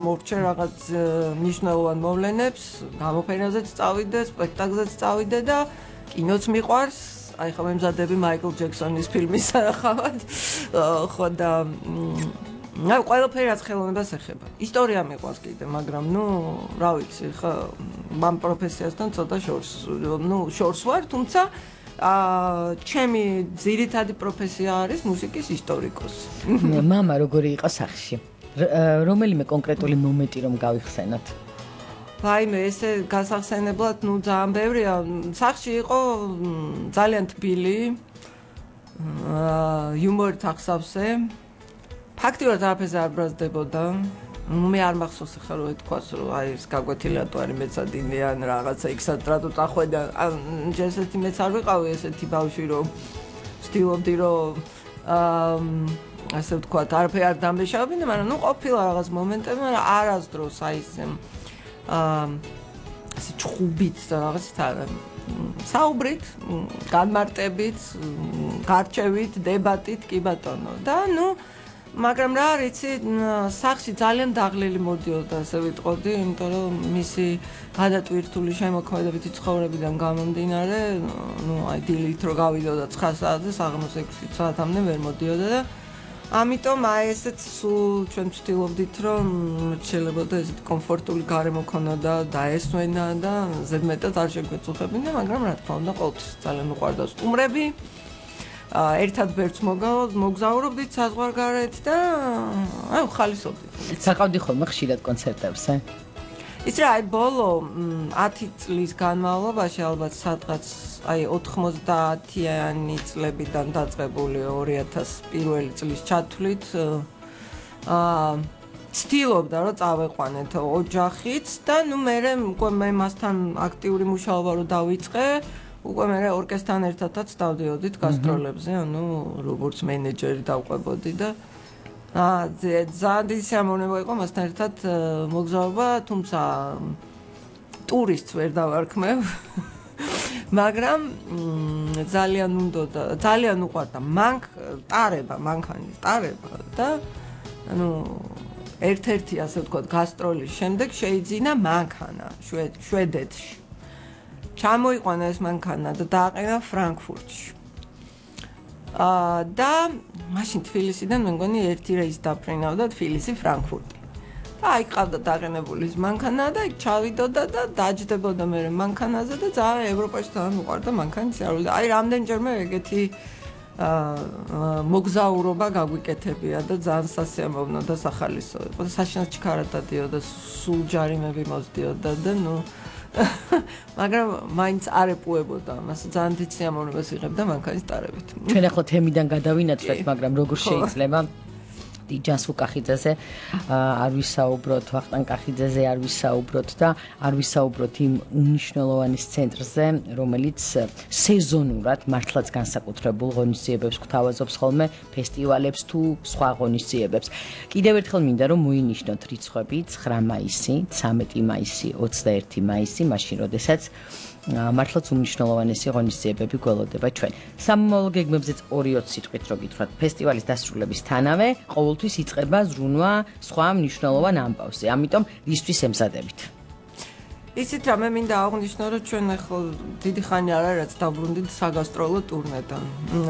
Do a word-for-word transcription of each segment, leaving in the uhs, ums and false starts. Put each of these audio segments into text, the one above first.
მორჩე რაღაც მნიშვნელოვან მოვლენებს, გამოფენაზეც წავიდე, სპექტაკლზეც წავიდე და კინოც მიყვარს. აი ხომ ემზადები მაიკლ ჯექსონის ფილმის სანახავად. ხო და აი ყველაფერი რაც ხელოვნებას ეხება. ისტორია მიყვარს კიდე, მაგრამ ნუ რა ვიცი, ხო, ამ პროფესიასთან ცოტა შორს, ნუ შორს ვარ, თუმცა აა ჩემი ძირითადი პროფესია არის მუსიკის ისტორიკოსი. მამა როგორი იყო სახში? რომელიმე კონკრეტული მომენტი რომ გავიხსენოთ? ვაიმე, ესე გასახსენებლად, ნუ ძალიან ბევრია. სახში იყო ძალიან თბილი, აა იუმორით ახსავსე. ფაქტიურად არაფერზე არ ბრაზდებოდა. მე არ მახსოვს ახლა რო ეთქვას, რომ აი ეს გაკვეთილი თუ არის მეცადინე ან რაღაცა იქსაც რატო წახვედა. ან ესეთი მეც არ ვიყავი ესეთი ბავშვი, რომ ვცდილობდი, რომ აა ასე ვთქვათ, არაფერი არ დამეშავებინა, მაგრამ ნუ ყოფილა რაღაც მომენტები, მაგრამ არასდროს აი ესე აა ასე ჩხუბით და რაღაცით არა. საუბრით, განმარტებით, გარჩევით, დებატით, კი ბატონო. და ნუ მაგრამ რა არის, იცი, სახში ძალიან დაღლილი მოდიოდა, ასე ვიტყოდი, იმიტომ რომ მისი გადატვირთული შემოქმედებითი ცხოვრებიდან გამომდინარე, ნუ აი დილით რო გავიდოდა ცხრა საათზე, საღამოს ექვსი საათამდე ვერ მოდიოდა და ამიტომ აი ესეც სულ ჩვენ ვცდილობდით, რომ შეიძლება ესეთი კომფორტული გარემო ქონოდა და ესვენა და ზედმეტად არ შეგვეწუხებინა, მაგრამ რა თქმა უნდა, ყოველთვის ძალიან უყვარდა სტუმრები. ერთად ბერც მოგზაურობდით საზღვარგარეთ და აი ხალისობდით. საყავდი ხოლმე ხშირად კონცერტებს, ე? ის რა, აი ბოლო ათი წლის განმავლობაში ალბათ სადღაც აი ოთხმოცდაათიანი წლებიდან დაწყებული ორი ათას პირველი წლის ჩათვლით აა ცდილობდა რომ წავეყვანეთ ოჯახიც და ნუ მე მე მასთან აქტიური მუშაობა რო დავიწყე უკვე მე ორკესტრთან ერთადაც დავდიოდით გასტროლებზე, ანუ როგორც მენეჯერი დავყვებოდი და აა ძალიან დიდი სიამოვნება იყო მასთან ერთად მოგზაურობა, თუმცა ტურისტს ვერ დავარქმევ. მაგრამ ძალიან უნდა ძალიან უყვარდა მანქ ტარება, მანქანის ტარება და ანუ ერთ-ერთი ასე ვთქვათ გასტროლის შემდეგ შეიძინა მანქანა შვედეთში. ჩამოიყვანა ეს მანქანა და დააყენა ფრანკფურტში. აა და მაშინ თბილისიდან მე მგონი ერთი რეისი დაფრინავდა თბილისი ფრანკფურტი. და აი ყავდა დაყენებული ეს მანქანა და იქ ჩავიდოდა და დაჯდებოდა მე მანქანაზე და ძალიან ევროპაში ძალიან უყვარდა მანქანის სიარული. აი რამდენჯერმე ეგეთი აა მოგზაურობა გაგვიკეთებია და ძალიან სასიამოვნო და სახალისო იყო. საშინელ ჩქარად დადიოდა, სულ ჯარიმები მოსდიოდა და ნუ მაგრამ მაინც არ ეპუებოდა მას ძალიან დიდ სიამოვნებას იღებდა მანქანის ტარებით. ჩვენ ახლა თემიდან გადავინაცვლეთ, მაგრამ როგორ შეიძლება ჯანს უკახიძეზე არ ვისაუბროთ, ვახტანგ კახიძეზე არ ვისაუბროთ და არ ვისაუბროთ იმ უნიშნელოვანის ცენტრზე, რომელიც სეზონურად მართლაც განსაკუთრებულ ღონისძიებებს გვთავაზობს ხოლმე, ფესტივალებს თუ სხვა ღონისძიებებს. კიდევ ერთხელ მინდა რომ მოინიშნოთ რიცხვები ცხრა მაისი, ცამეტი მაისი, ოცდაერთი მაისი, მაშინ როდესაც მართლაც უნიშნელოვანესი ღონისძიებები გველოდება ჩვენ. სამომავლო გეგმებზეც ორი ოცი სიტყვით რო გითხრათ, ფესტივალის დასრულებისთანავე ყოველთვის იწყება ზრუნვა სხვა მნიშვნელოვან ამბავზე. ამიტომ რისთვის ემზადებით? იცით რა, მე მინდა აღვნიშნო, რომ ჩვენ ახლა დიდი ხანი არ არის რაც დაბრუნდით საგასტროლო ტურნედან.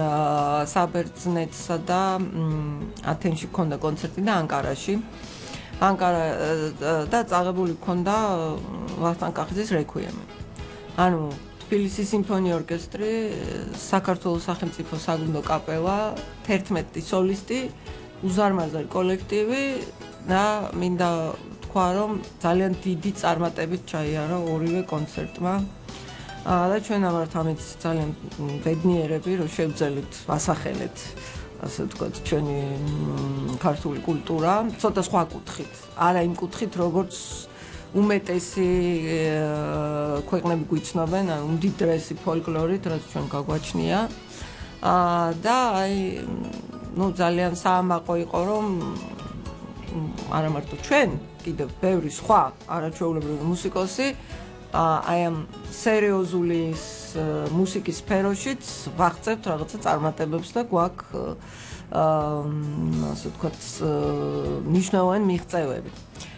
საბერძნეთსა და ათენში ქონდა კონცერტი და ანკარაში. ანკარა და წაღებული ქონდა ვახტანგ კახიძის რეკვიემი. ანუ თბილისის სიმფონიური ორკესტრი, საქართველოს სახელმწიფო საგუნდო კაპელა, თერთმეტი სოლისტი, უზარმაზარი კოლექტივი და მინდა თქვა, რომ ძალიან დიდი წარმატებით ჩაიარა ორივე კონცერტმა. და ჩვენ ამართ ამით ძალიან ბედნიერები, რომ შევძელით ვასახელეთ, ასე ვთქვათ, ჩვენი ქართული კულტურა, ცოტა სხვა კუთხით, არა იმ კუთხით, როგორც უმეტესი ქვეყნები გვიცნობენ, ანუ უმდიდრესი ფოლკლორით, რაც ჩვენ გაგვაჩნია. და აი, ნუ ძალიან საამაყო იყო, რომ არა მარტო ჩვენ, კიდევ ბევრი სხვა არაჩვეულებრივი მუსიკოსი აი ამ სერიოზული მუსიკის სფეროშიც ვაღწევთ რაღაცა წარმატებებს და გვაქვს ასე ვთქვათ მნიშვნელოვანი მიღწევები.